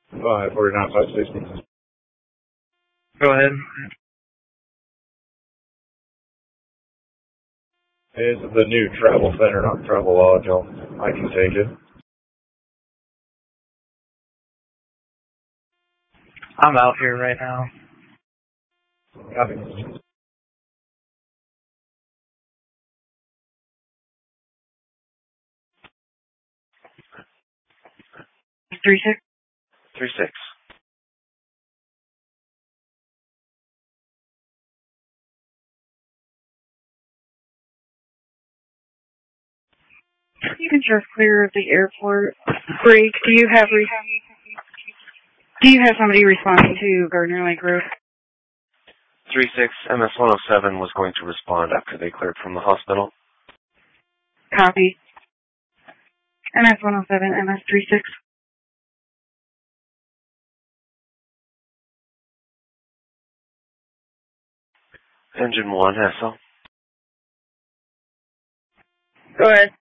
49,560. Go ahead. It's the new travel center, not travel lodge. I can take it. I'm out here right now. Copy. 36. 36. 36. You can just clear of the airport. Break. Do you have somebody responding to Gardner Lake Road? 36, MS-107 was going to respond after they cleared from the hospital. Copy. MS-107, MS-36. Engine 1, SL. Go ahead.